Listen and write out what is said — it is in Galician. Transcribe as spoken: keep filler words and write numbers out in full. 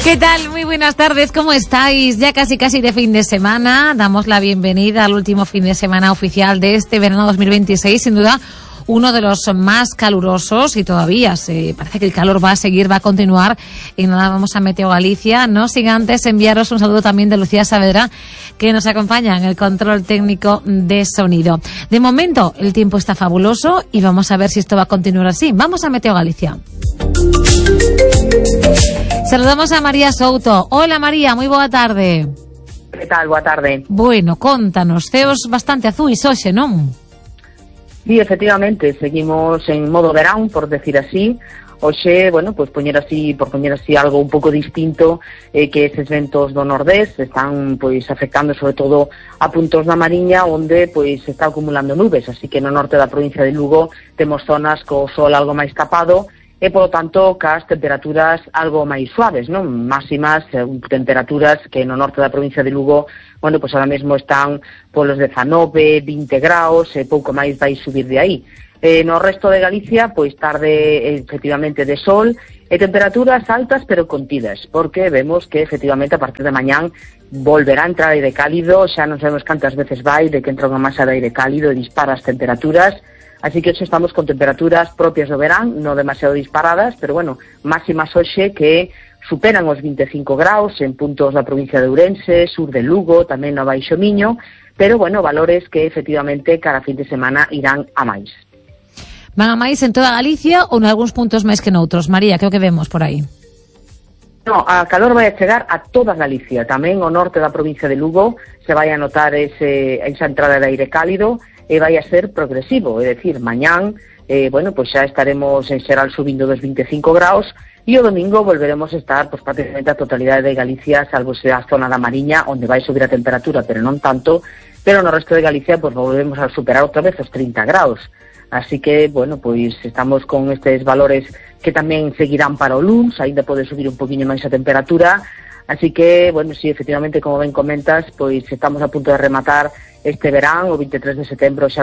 ¿Qué tal? Muy buenas tardes, ¿cómo estáis? Ya casi casi de fin de semana, damos la bienvenida al último fin de semana oficial de este verano dos mil veintiséis, sin duda uno de los más calurosos y todavía se parece que el calor va a seguir, va a continuar. Y nada, vamos a Meteo Galicia, no sin antes enviaros un saludo también de Lucía Saavedra, que nos acompaña en el control técnico de sonido. De momento el tiempo está fabuloso y vamos a ver si esto va a continuar así. Vamos a Meteo Galicia. Saludamos a María Souto. Hola María, moi boa tarde. Que tal? Boa tarde. Bueno, contanos, ceos bastante azuis hoxe, non? Sí, efectivamente, seguimos en modo verán, por decir así. Hoxe, bueno, pues poñer así, por poñer así algo un pouco distinto, eh, que eses ventos do nordés están pois afectando sobre todo a puntos da Mariña, onde pois se está acumulando nubes, así que no norte da provincia de Lugo temos zonas co sol algo máis tapado, e, polo tanto, cas temperaturas algo máis suaves, non? Máximas, eh, temperaturas que no norte da provincia de Lugo, bueno, pois ahora mesmo están polos dezanove, vinte graus, e pouco máis vai subir de aí. Eh, no resto de Galicia, pois tarde, efectivamente, de sol, e temperaturas altas pero contidas, porque vemos que, efectivamente, a partir de mañán volverá a entrar aire cálido, xa non sabemos cantas veces vai de que entra unha masa de aire cálido e dispara as temperaturas. Así que hoxe estamos con temperaturas propias do verán, non demasiado disparadas, pero bueno, máximas hoxe que superan os vinte e cinco graus en puntos da provincia de Ourense, sur de Lugo, tamén no Baixo Miño, pero bueno, valores que efectivamente cada fin de semana irán a máis. Van a máis en toda Galicia ou en algúns puntos máis que noutros? María, que é o que vemos por aí? No, a calor vai a chegar a toda Galicia, tamén o norte da provincia de Lugo se vai a notar ese, esa entrada de aire cálido, e vai a ser progresivo, é dicir, mañán, eh, bueno, pois xa estaremos en xeral subindo dos vinte e cinco graus, e o domingo volveremos a estar, pois prácticamente a totalidade de Galicia, salvo se a zona da Mariña, onde vai subir a temperatura, pero non tanto, pero no resto de Galicia, pois volvemos a superar outra vez os trinta graus. Así que, bueno, pois estamos con estes valores que tamén seguirán para o luns, ainda pode subir un poquinho máis a temperatura. Así que, bueno, sí, efectivamente, como ben comentas, pois estamos a punto de rematar este verán, o vinte e tres de setembro xa